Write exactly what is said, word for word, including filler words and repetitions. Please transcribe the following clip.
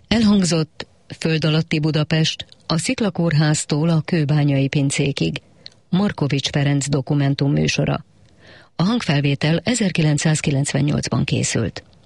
Elhangzott Föld alatti Budapest, a Sziklakórháztól a kőbányai pincékig. Markovics Ferenc dokumentum műsora. A hangfelvétel ezerkilencszázkilencvennyolcban készült.